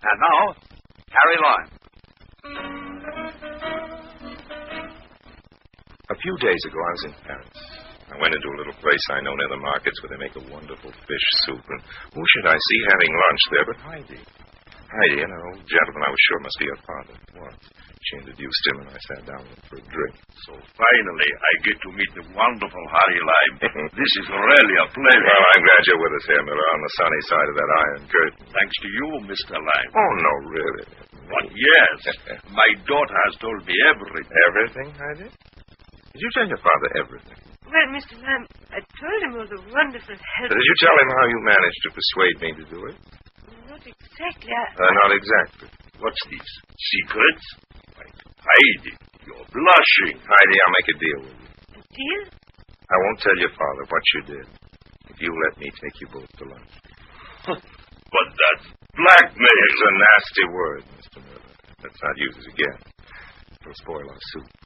And now, Harry Lime. A few days ago, I was in Paris. I went into a little place I know near the markets where they make a wonderful fish soup. And who should I see having lunch there but Heidi? Heidi, an old gentleman I was sure must be her father. It was. She introduced him, and I sat down with him for a drink. So finally, I get to meet the wonderful Harry Lime. This is really a pleasure. Well, I'm glad you're with us here, Miller, on the sunny side of that iron curtain. Thanks to you, Mr. Lime. Oh, no, really. But yes, my daughter has told me everything. Everything, Heidi? Did you tell your father everything? Well, Mr. Lamb, I told him of the wonderful help. Did you tell him how you managed to persuade me to do it? Not exactly. Not exactly. What's this? Secrets? Heidi, you're blushing. Heidi, I'll make a deal with you. A deal? I won't tell your father what you did if you let me take you both to lunch. But that's blackmail. It's a nasty word, Mr. Miller. Let's not use it again. It'll spoil our soup.